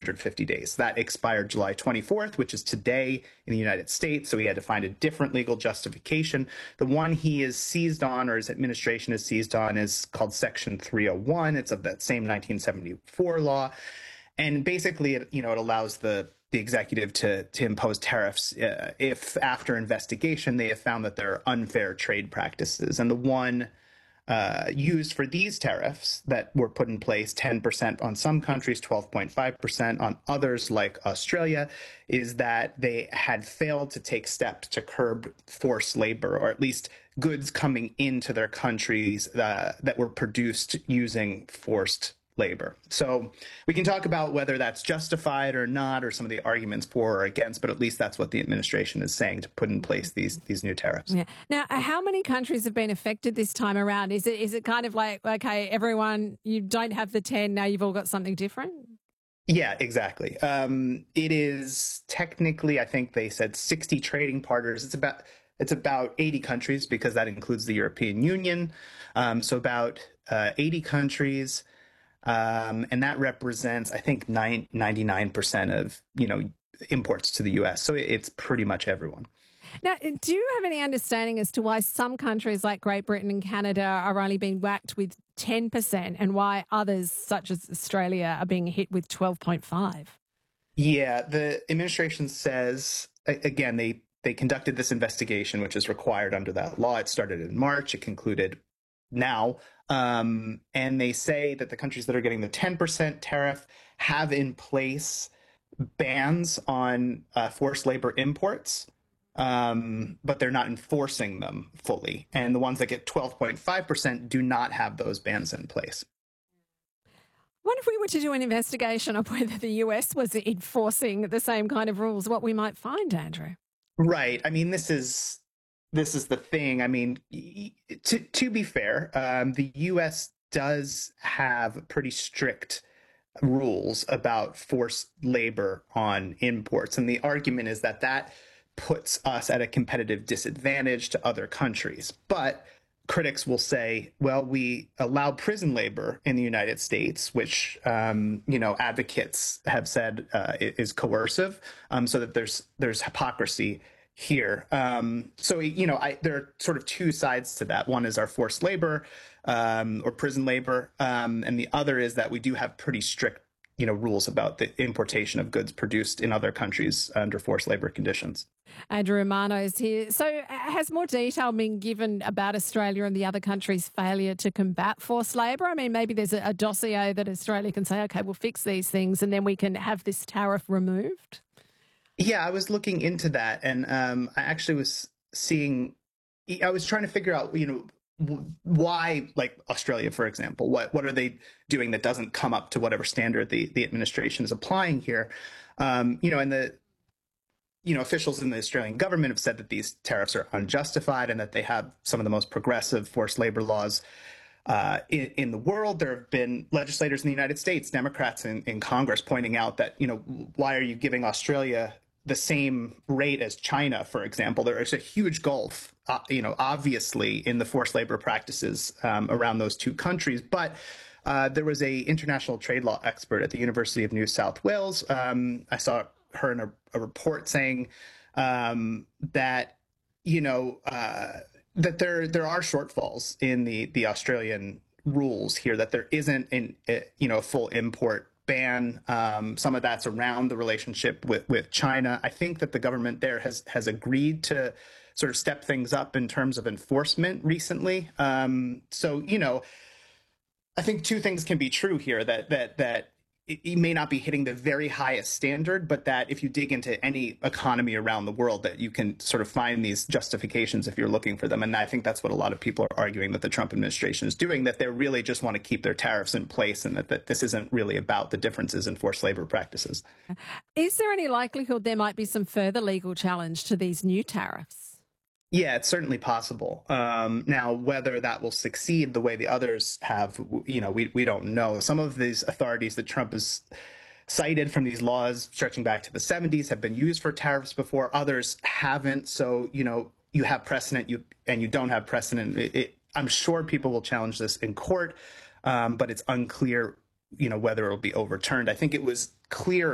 150 days. That expired July 24th, which is today in the United States. So he had to find a different legal justification. The one he is seized on, or his administration is seized on, is called Section 301. It's of that same 1974 law. And basically, it allows the executive to impose tariffs if, after investigation, they have found that there are unfair trade practices. And the one used for these tariffs that were put in place, 10% on some countries, 12.5% on others, like Australia, is that they had failed to take steps to curb forced labor, or at least goods coming into their countries that were produced using forced labor. So we can talk about whether that's justified or not, or some of the arguments for or against, but at least that's what the administration is saying, to put in place these new tariffs. Yeah. Now, how many countries have been affected this time around? Is it kind of like, okay, everyone, you don't have the 10, now you've all got something different? Yeah, exactly. It is technically, I think they said 60 trading partners. It's about 80 countries, because that includes the European Union. So about 80 countries. And that represents, I think, 99% of, imports to the U.S. So it's pretty much everyone. Now, do you have any understanding as to why some countries like Great Britain and Canada are only being whacked with 10% and why others, such as Australia, are being hit with 12.5%? Yeah, the administration says, again, they conducted this investigation, which is required under that law. It started in March. It concluded now. And they say that the countries that are getting the 10% tariff have in place bans on forced labor imports, but they're not enforcing them fully. And the ones that get 12.5% do not have those bans in place. What if we were to do an investigation of whether the US was enforcing the same kind of rules, what we might find, Andrew? Right. I mean, this is the thing. I mean, to be fair, the U.S. does have pretty strict rules about forced labor on imports. And the argument is that puts us at a competitive disadvantage to other countries. But critics will say, well, we allow prison labor in the United States, which, advocates have said is coercive, so that there's hypocrisy here. There are sort of two sides to that. One is our forced labor or prison labor, and the other is that we do have pretty strict, rules about the importation of goods produced in other countries under forced labor conditions. Andrew Romano is here. So has more detail been given about Australia and the other countries' failure to combat forced labor? I mean, maybe there's a dossier that Australia can say, okay, we'll fix these things and then we can have this tariff removed? Yeah, I was looking into that, and I actually was trying to figure out, why, like Australia, for example, what are they doing that doesn't come up to whatever standard the administration is applying here? And the officials in the Australian government have said that these tariffs are unjustified and that they have some of the most progressive forced labor laws in the world. There have been legislators in the United States, Democrats in Congress, pointing out that, why are you giving Australia the same rate as China, for example? There is a huge gulf, obviously, in the forced labor practices around those two countries. But there was a international trade law expert at the University of New South Wales. I saw her in a report saying that, that there are shortfulls in the Australian rules here, that there isn't a full import ban. Some of that's around the relationship with China. I think that the government there has agreed to sort of step things up in terms of enforcement recently. So I think two things can be true here, that it may not be hitting the very highest standard, but that if you dig into any economy around the world, that you can sort of find these justifications if you're looking for them. And I think that's what a lot of people are arguing that the Trump administration is doing, that they really just want to keep their tariffs in place, and that this isn't really about the differences in forced labor practices. Is there any likelihood there might be some further legal challenge to these new tariffs? Yeah, it's certainly possible. Now, whether that will succeed the way the others have, we don't know. Some of these authorities that Trump has cited from these laws stretching back to the 70s have been used for tariffs before. Others haven't. So, you have precedent, and you don't have precedent. I'm sure people will challenge this in court, but it's unclear, whether it will be overturned. I think it was clear